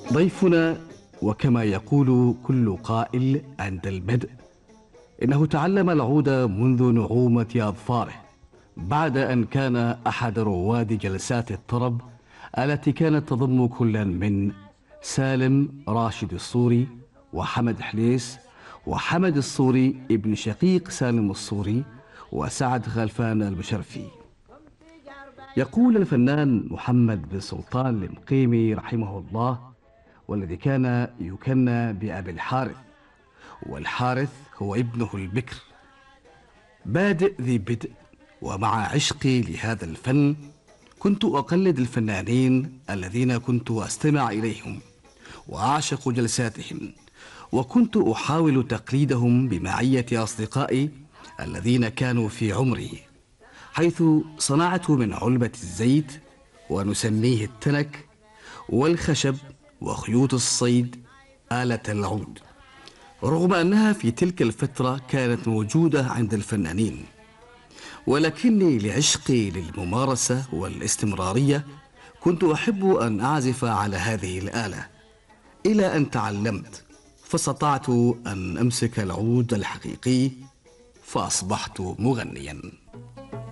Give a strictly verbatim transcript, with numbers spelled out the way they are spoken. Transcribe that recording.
ضيفنا، وكما يقول كل قائل عند البدء، إنه تعلم العود منذ نعومة أظفاره، بعد أن كان أحد رواد جلسات الطرب التي كانت تضم كلا من سالم راشد الصوري وحمد حليس وحمد الصوري ابن شقيق سالم الصوري وسعد خلفان المشرفي. يقول الفنان محمد بن سلطان المقيمي رحمه الله، والذي كان يكنى بأبي الحارث، والحارث هو ابنه البكر: بادئ ذي بدء، ومع عشقي لهذا الفن كنت أقلد الفنانين الذين كنت أستمع إليهم وأعشق جلساتهم، وكنت أحاول تقليدهم بمعية أصدقائي الذين كانوا في عمري، حيث صنعت من علبة الزيت ونسميه التنك والخشب وخيوط الصيد آلة العود، رغم أنها في تلك الفترة كانت موجودة عند الفنانين، ولكني لعشقي للممارسة والاستمرارية كنت أحب أن أعزف على هذه الآلة، إلى أن تعلمت فاستطعت أن أمسك العود الحقيقي فأصبحت مغنياً.